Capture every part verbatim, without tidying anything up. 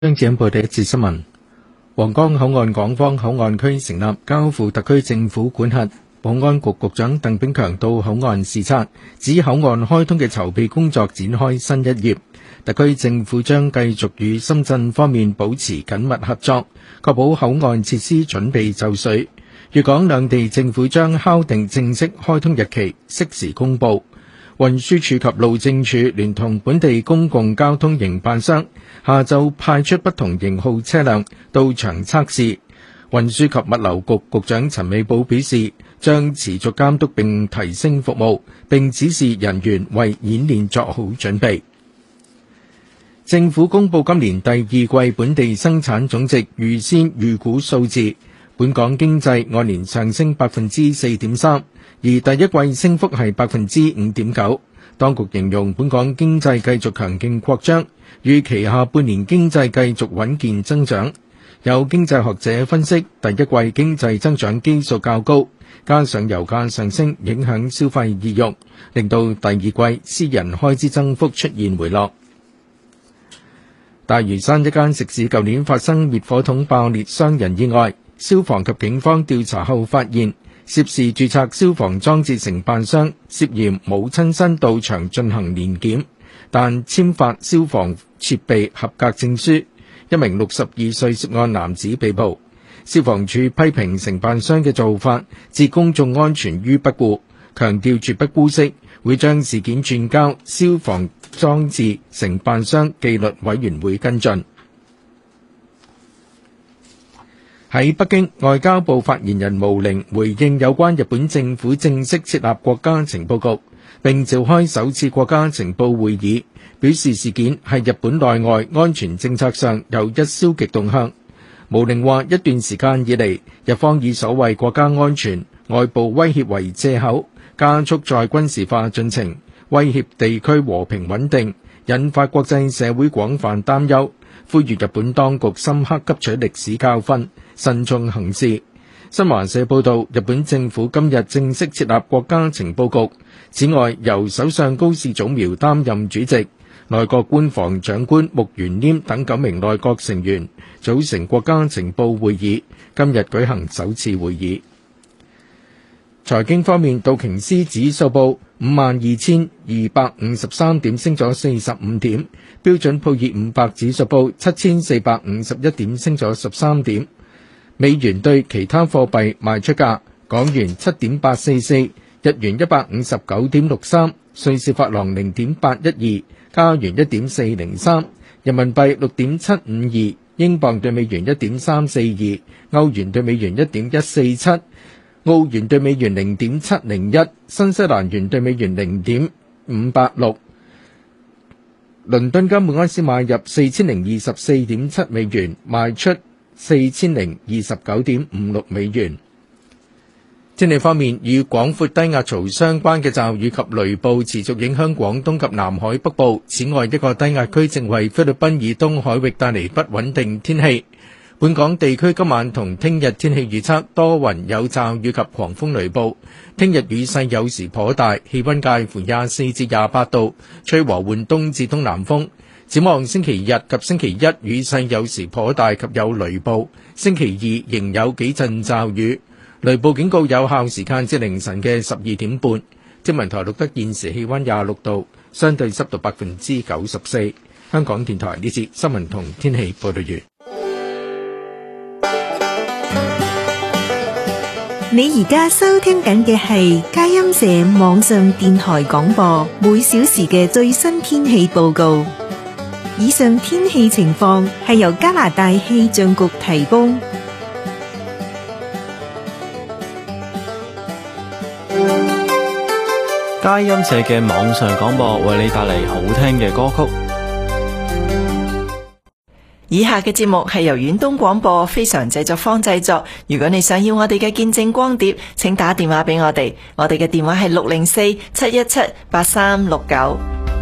張子欣報第一節新聞。皇崗口岸港方口岸區成立，交付特區政府管轄。保安局局長鄧炳強到口岸視察，指口岸開通嘅籌備工作展開新一頁。特區政府將繼續與深圳方面保持緊密合作，確保口岸設施準備就緒。粵港兩地政府將敲定正式開通日期，適時公佈。運輸署及路政署聯同本地公共交通營辦商，下晝派出不同型號車輛到場測試。運輸及物流局局長陳美寶表示，將持續監督並提升服務，並指示人員為演練作好準備。政府公布今年第二季本地生產總值預先預估數字，本港經濟按年上升百分之四點三，而第一季升幅係百分之五點九。當局形容本港經濟繼續強勁擴張，預期下半年經濟繼續穩健增長。有經濟學者分析，第一季經濟增長基數較高，加上油價上升影響消費意欲，令到第二季私人開支增幅出現回落。大嶼山一間食肆舊年發生滅火筒爆裂傷人意外，消防及警方調查後發現，涉事註冊消防裝置承辦商涉嫌冇親身到場進行年檢，但簽發消防設備合格證書。一名六十二歲涉案男子被捕。消防處批評承辦商嘅做法置公眾安全於不顧，強調絕不姑息，會將事件轉交消防裝置承辦商紀律委員會跟進。喺北京，外交部發言人毛寧回應有關日本政府正式設立國家情報局，並召開首次國家情報會議，表示事件係日本內外安全政策上有一消極動向。毛寧話，一段時間以嚟，日方以所謂國家安全、外部威脅為借口，加速再軍事化進程，威脅地區和平穩定，引發國際社會廣泛擔憂，呼籲日本當局深刻吸取歷史教訓，慎重行事。新華社報道，日本政府今日正式設立國家情報局，此外由首相高市早苗擔任主席，內閣官房長官木原稔等九名內閣成員組成國家情報會議，今日舉行首次會議。財經方面，道瓊斯指數報五萬二千二百五十三點，升咗四十五點；標準普爾五百指數報七千四百五十一點，升咗十三點。美元對其他貨幣賣出價：港元七點八四四，日元一百五十九點六三，瑞士法郎零點八一二，加元一點四零三，人民幣六點七五二，英鎊對美元一點三四二，歐元對美元一點一四七，澳元對美元零點七零一，新西蘭元對美元零點五八六。倫敦金每盎司買入四千零二十四點七美元，賣出四千零二十九點五六美元。天氣方面，與廣闊低壓槽相關嘅驟雨及雷暴持續影響廣東及南海北部。此外，一個低壓區正為菲律賓以東海域帶嚟不穩定天氣。本港地區今晚同聽日天氣預測多雲有驟雨及狂風雷暴，聽日雨勢有時頗大，氣溫介乎廿四至廿八度，吹和緩東至東南風。展望星期日及星期一雨勢有時頗大及有雷暴，星期二仍有幾陣驟雨，雷暴警告有效時間至凌晨嘅十二點半。天文台錄得現時氣溫廿六度，相對濕度百分之九十四。香港電台呢節新聞同天氣報道完。 你而家收聽緊嘅係佳音社網上電台廣播，每小時嘅最新天氣報告。以上天氣情況係由加拿大氣象局提供。 佳音社嘅網上廣播為你帶嚟好聽嘅歌曲。 以下嘅節目係由遠東廣播非常製作方製作。如果你想要我哋嘅見證光碟，請打電話俾我哋，我哋嘅電話係六零四七一七八三六九。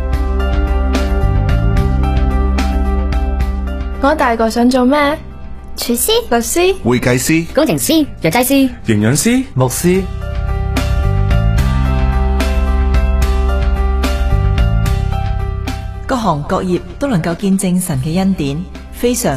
我大個想做咩？廚師、律師、 會計師、 工程師、藥劑師、 營養師、 牧師。 各行各業都能夠見證神嘅恩典。 非常